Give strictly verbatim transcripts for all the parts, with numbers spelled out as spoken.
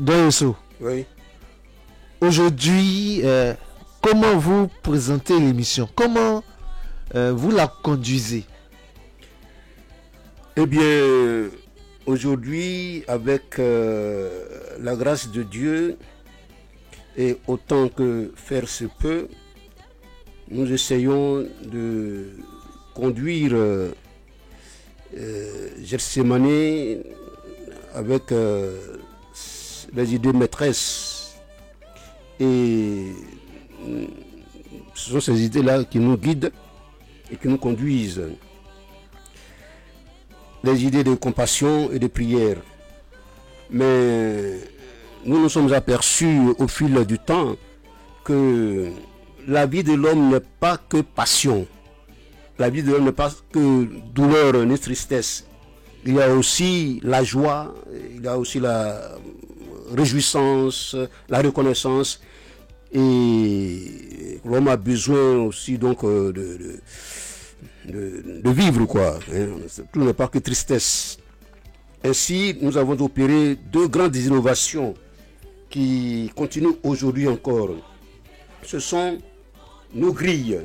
Doyoso, Oui. aujourd'hui, euh, comment vous présentez l'émission? Comment euh, vous la conduisez? Eh bien, aujourd'hui, avec euh, la grâce de Dieu, et autant que faire se peut, nous essayons de conduire euh, Gethsémani avec euh, les idées maîtresses. Et ce sont ces idées-là qui nous guident et qui nous conduisent. Les idées de compassion et de prière. Mais nous nous sommes aperçus au fil du temps que la vie de l'homme n'est pas que passion. La vie de l'homme n'est pas que douleur ni tristesse. Il y a aussi la joie, il y a aussi la réjouissance, la reconnaissance. Et l'homme a besoin aussi donc de, de, de, de vivre, quoi. Tout n'est pas que tristesse. Ainsi, nous avons opéré deux grandes innovations qui continuent aujourd'hui encore. Ce sont nos grilles.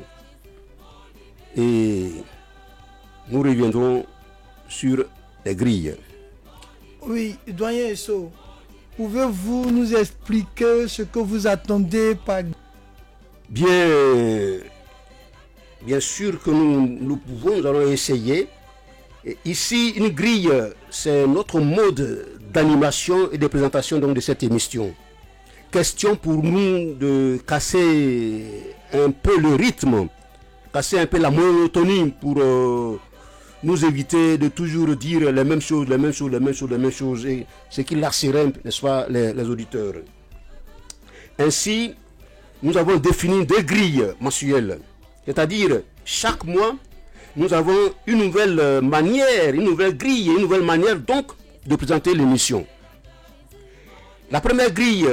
Et nous reviendrons sur les grilles. Oui, doyen Esso, pouvez-vous nous expliquer ce que vous attendez par... Bien, bien sûr que nous, nous pouvons, nous allons essayer. Et ici, une grille, c'est notre mode d'animation et de présentation donc, de cette émission. Question pour nous de casser un peu le rythme, casser un peu la monotonie pour euh, nous éviter de toujours dire les mêmes choses, les mêmes choses, les mêmes choses, les mêmes choses, et ce qui lasserait, n'est-ce pas, les, les auditeurs. Ainsi, nous avons défini deux grilles mensuelles, c'est-à-dire chaque mois, nous avons une nouvelle manière, une nouvelle grille, une nouvelle manière donc de présenter l'émission. La première grille